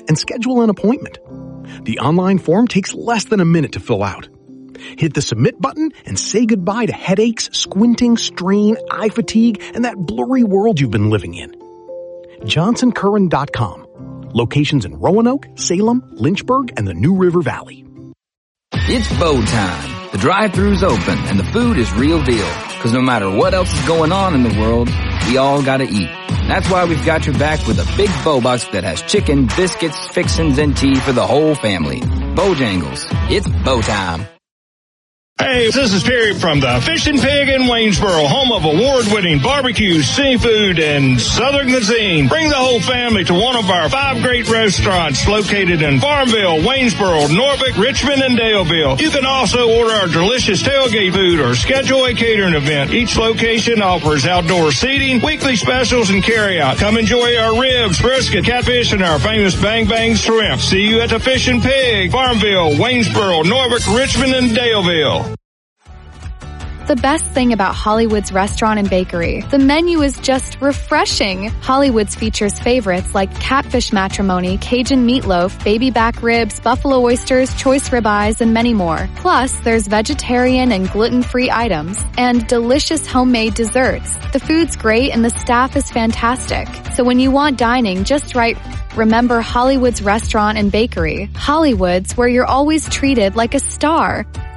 and schedule an appointment. The online form takes less than a minute to fill out. Hit the submit button and say goodbye to headaches, squinting, strain, eye fatigue, and that blurry world you've been living in. JohnsonCurran.com. Locations in Roanoke, Salem, Lynchburg, and the New River Valley. It's bow time. The drive-thru's open and the food is real deal. Cause no matter what else is going on in the world, we all gotta eat. That's why we've got your back with a big bow box that has chicken, biscuits, fixins, and tea for the whole family. Bojangles. It's bow time. Hey, this is Perry from the Fishing Pig in Waynesboro, home of award-winning barbecue, seafood, and Southern cuisine. Bring the whole family to one of our 5 great restaurants located in Farmville, Waynesboro, Norfolk, Richmond, and Daleville. You can also order our delicious tailgate food or schedule a catering event. Each location offers outdoor seating, weekly specials, and carryout. Come enjoy our ribs, brisket, catfish, and our famous Bang Bang shrimp. See you at the Fishing Pig, Farmville, Waynesboro, Norfolk, Richmond, and Daleville. The best thing about Hollywood's Restaurant and Bakery, the menu is just refreshing. Hollywood's features favorites like catfish matrimony, Cajun meatloaf, baby back ribs, buffalo oysters, choice ribeyes, and many more. Plus, there's vegetarian and gluten-free items and delicious homemade desserts. The food's great and the staff is fantastic. So when you want dining just right, remember Hollywood's Restaurant and Bakery. Hollywood's, where you're always treated like a star.